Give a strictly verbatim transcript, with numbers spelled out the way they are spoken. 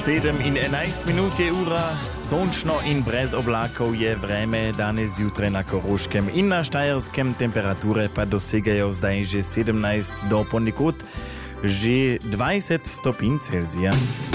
sedem in enajst minut je ura, sončno in brez oblakov je vreme danes zjutraj na Koroškem in na Štajerskem, temperature pa dosegajo zdaj že sedemnajst do ponekod že dvajset stopinj Celzija.